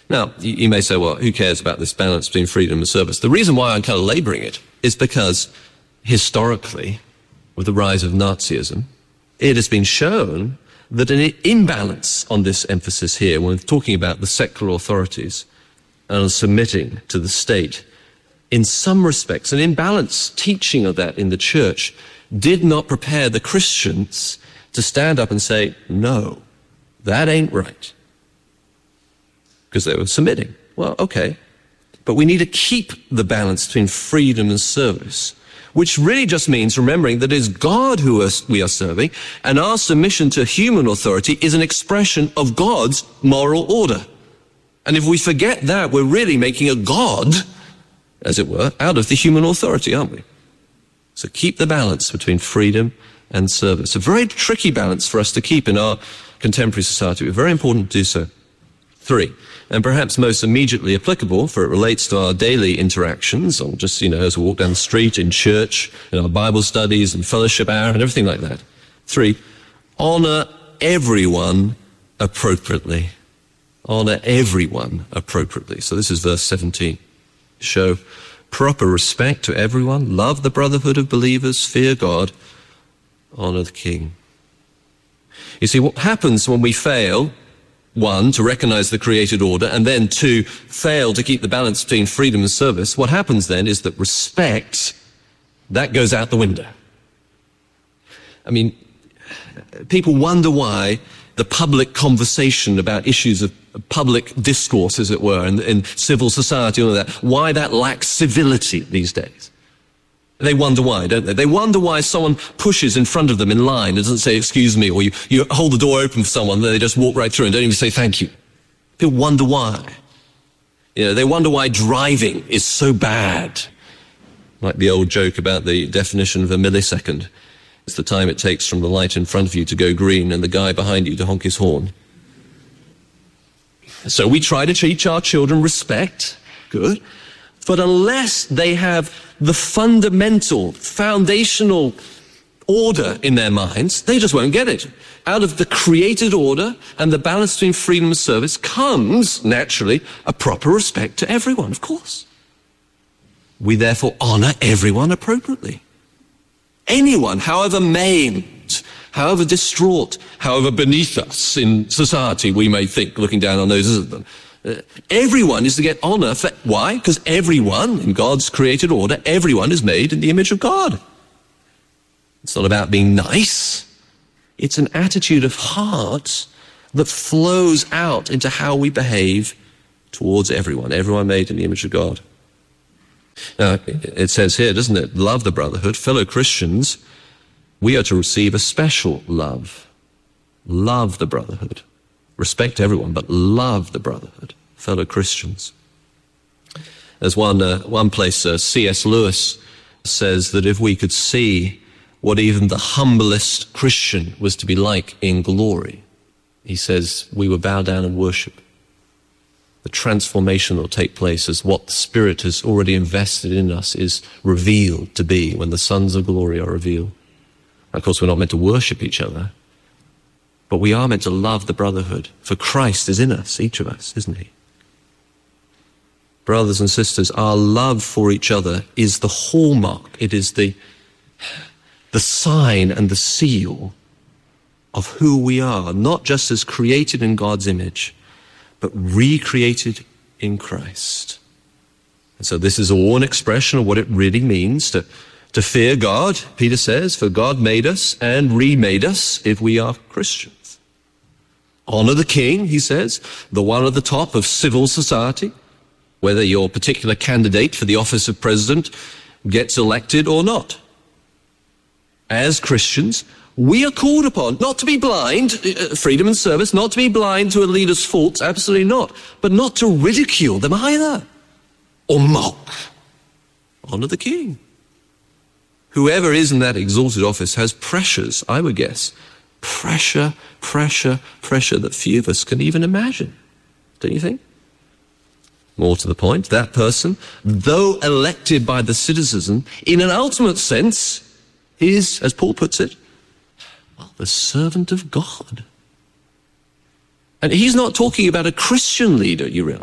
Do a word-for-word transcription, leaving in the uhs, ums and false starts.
Now, you, you may say, well, who cares about this balance between freedom and service? The reason why I'm kind of laboring it is because historically, with the rise of Nazism, it has been shown that an imbalance on this emphasis here, when talking about the secular authorities and submitting to the state, in some respects, an imbalance teaching of that in the church did not prepare the Christians to stand up and say, no, that ain't right. Because they were submitting. Well, okay. But we need to keep the balance between freedom and service, which really just means remembering that it is God who we are serving, and our submission to human authority is an expression of God's moral order. And if we forget that, we're really making a God, as it were, out of the human authority, aren't we? So keep the balance between freedom and service. A very tricky balance for us to keep in our contemporary society. It's very important to do so. Three, and perhaps most immediately applicable, for it relates to our daily interactions, or just, you know, as we walk down the street, in church, in our Bible studies, and fellowship hour, and everything like that. Three, honor everyone appropriately. Honor everyone appropriately. So this is verse seventeen. Show proper respect to everyone, love the brotherhood of believers, fear God, honor the king. You see, what happens when we fail, one, to recognize the created order, and then two, fail to keep the balance between freedom and service, what happens then is that respect, that goes out the window. I mean, people wonder why the public conversation about issues of public discourse, as it were, in, in civil society, all of that, why that lacks civility these days. They wonder why, don't they? They wonder why someone pushes in front of them in line and doesn't say, excuse me, or you, you hold the door open for someone, then they just walk right through and don't even say thank you. People wonder why. You know, they wonder why driving is so bad. Like the old joke about the definition of a millisecond. It's the time it takes from the light in front of you to go green and the guy behind you to honk his horn. So we try to teach our children respect. Good. But unless they have the fundamental, foundational order in their minds, they just won't get it. Out of the created order and the balance between freedom and service comes, naturally, a proper respect to everyone, of course. We therefore honor everyone appropriately. Anyone, however maimed, however distraught, however beneath us in society we may think, looking down our noses at them, Uh, everyone is to get honor. For, why? Because everyone, in God's created order, everyone is made in the image of God. It's not about being nice. It's an attitude of heart that flows out into how we behave towards everyone, everyone made in the image of God. Now, it says here, doesn't it? Love the brotherhood. Fellow Christians, we are to receive a special love. Love the brotherhood. Respect everyone, but love the brotherhood, fellow Christians. There's one, uh, one place, uh, C S Lewis says that if we could see what even the humblest Christian was to be like in glory, he says we would bow down and worship. The transformation that will take place as what the Spirit has already invested in us is revealed to be when the sons of glory are revealed. Of course, we're not meant to worship each other, but we are meant to love the brotherhood, for Christ is in us, each of us, isn't he? Brothers and sisters, our love for each other is the hallmark. It is the, the sign and the seal of who we are, not just as created in God's image, but recreated in Christ. And so this is all an expression of what it really means to To fear God, Peter says, for God made us and remade us if we are Christians. Honor the king, he says, the one at the top of civil society, whether your particular candidate for the office of president gets elected or not. As Christians, we are called upon not to be blind, freedom and service, not to be blind to a leader's faults, absolutely not, but not to ridicule them either, or mock. Honor the king. Whoever is in that exalted office has pressures, I would guess. Pressure, pressure, pressure that few of us can even imagine. Don't you think? More to the point, that person, though elected by the citizen, in an ultimate sense, is, as Paul puts it, well, the servant of God. And he's not talking about a Christian leader, you realize.